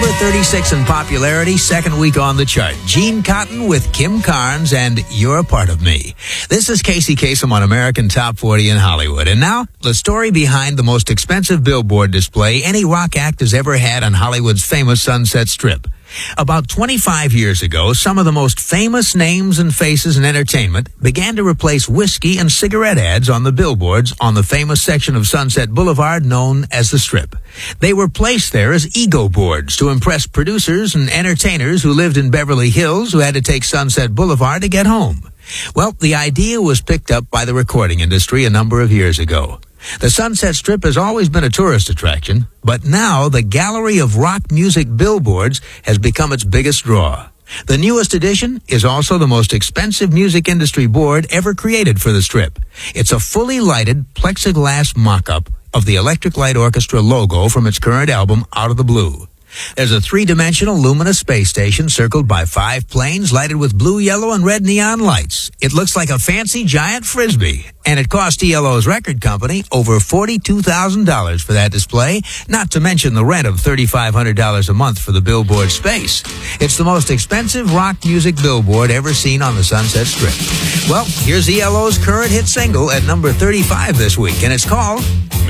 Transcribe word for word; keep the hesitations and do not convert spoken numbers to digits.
number thirty-six in popularity, second week on the chart. Gene Cotton with Kim Carnes and You're a Part of Me. This is Casey Kasem on American Top forty in Hollywood. And now, the story behind the most expensive billboard display any rock act has ever had on Hollywood's famous Sunset Strip. About twenty-five years ago, some of the most famous names and faces in entertainment began to replace whiskey and cigarette ads on the billboards on the famous section of Sunset Boulevard known as the Strip. They were placed there as ego boards to impress producers and entertainers who lived in Beverly Hills who had to take Sunset Boulevard to get home. Well, the idea was picked up by the recording industry a number of years ago. The Sunset Strip has always been a tourist attraction, but now the gallery of rock music billboards has become its biggest draw. The newest addition is also the most expensive music industry board ever created for the Strip. It's a fully lighted plexiglass mock-up of the Electric Light Orchestra logo from its current album, Out of the Blue. There's a three-dimensional luminous space station circled by five planes lighted with blue, yellow, and red neon lights. It looks like a fancy giant frisbee, and it cost E L O's record company over forty-two thousand dollars for that display, not to mention the rent of three thousand five hundred dollars a month for the billboard space. It's the most expensive rock music billboard ever seen on the Sunset Strip. Well, here's E L O's current hit single at number thirty-five this week, and it's called